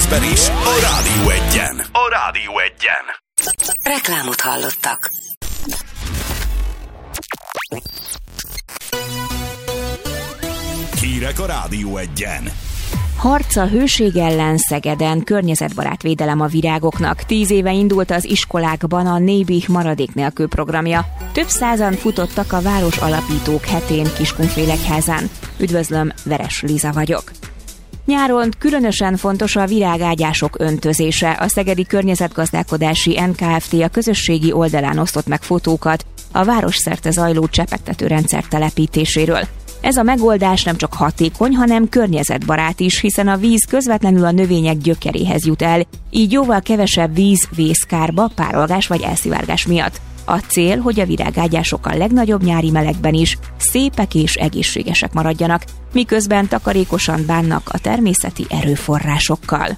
közben is a Rádió Egyen. Reklámot hallottak. Hírek a Rádió Egyen. Harc a hőség ellen Szegeden, környezetbarát védelem a virágoknak. 10 éve indult az iskolákban a Nébih maradék nélkül programja. Több százan futottak a Város Alapítók hetén Kiskunfélegyházán. Üdvözlöm, Veres Liza vagyok. Nyáron különösen fontos a virágágyások öntözése. A Szegedi Környezetgazdálkodási NKFT a közösségi oldalán osztott meg fotókat a városszerte zajló csepegtetőrendszer telepítéséről. Ez a megoldás nem csak hatékony, hanem környezetbarát is, hiszen a víz közvetlenül a növények gyökeréhez jut el, így jóval kevesebb víz vészkárba, párolgás vagy elszivárgás miatt. A cél, hogy a virágágyások a legnagyobb nyári melegben is szépek és egészségesek maradjanak, miközben takarékosan bánnak a természeti erőforrásokkal.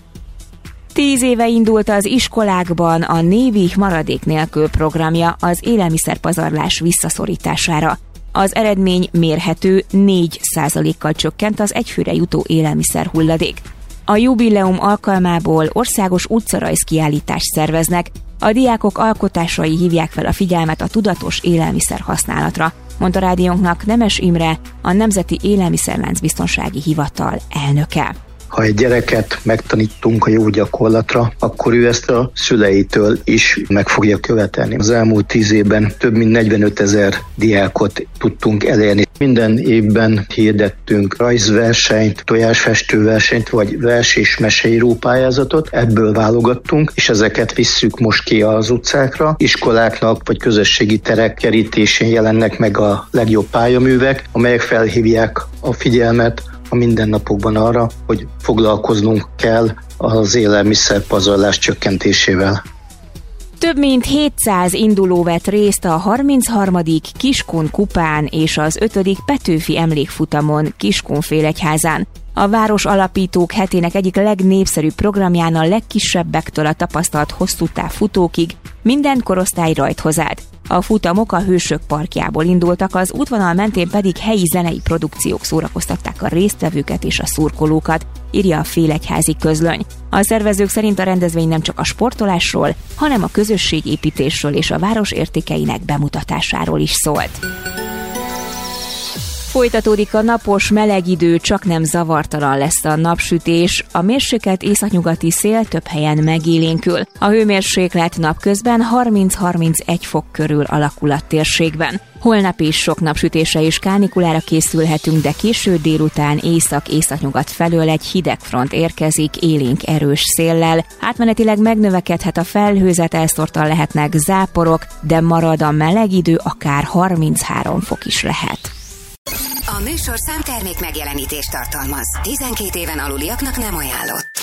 10 éve indult az iskolákban a Nébih maradék nélkül programja az élelmiszerpazarlás visszaszorítására. Az eredmény mérhető, 4%-kal csökkent az egyfőre jutó élelmiszer hulladék. A jubileum alkalmából országos utcarajzkiállítást szerveznek, a diákok alkotásai hívják fel a figyelmet a tudatos élelmiszer használatra, mondta rádiónknak Nemes Imre, a Nemzeti Élelmiszerláncbiztonsági Hivatal elnöke. Ha egy gyereket megtanítunk a jó gyakorlatra, akkor ő ezt a szüleitől is meg fogja követelni. Az elmúlt 10 évben több mint 45 000 diákot tudtunk elérni. Minden évben hirdettünk rajzversenyt, tojásfestőversenyt, vagy vers- és meseíró pályázatot. Ebből válogattunk, és ezeket visszük most ki az utcákra. Iskoláknak vagy közösségi terek kerítésén jelennek meg a legjobb pályaművek, amelyek felhívják a figyelmet a mindennapokban arra, hogy foglalkoznunk kell az élelmiszerpazarlás csökkentésével. Több mint 700 induló vett részt a 33. Kiskun kupán és az 5. Petőfi emlékfutamon Kiskunfélegyházán. A Város Alapítók hetének egyik legnépszerűbb programján a legkisebbektől a tapasztalt hosszú táv futókig minden korosztály rajthoz állt. A futamok a Hősök parkjából indultak, az útvonal mentén pedig helyi zenei produkciók szórakoztatták a résztvevőket és a szurkolókat, írja a Félegyházi Közlöny. A szervezők szerint a rendezvény nem csak a sportolásról, hanem a közösségépítésről és a város értékeinek bemutatásáról is szólt. Folytatódik a napos meleg idő, csaknem zavartalan lesz a napsütés, a mérsékelt északnyugati szél több helyen megélénkül. A hőmérséklet napközben 30-31 fok körül alakul a térségben. Holnap is sok napsütésre és kánikulára készülhetünk, de késő délután észak-északnyugat felől egy hideg front érkezik élénk erős széllel. Átmenetileg megnövekedhet a felhőzet, elszórtan lehetnek záporok, de marad a meleg idő, akár 33 fok is lehet. A műsorszám termék megjelenítést tartalmaz. 12 éven aluliaknak nem ajánlott.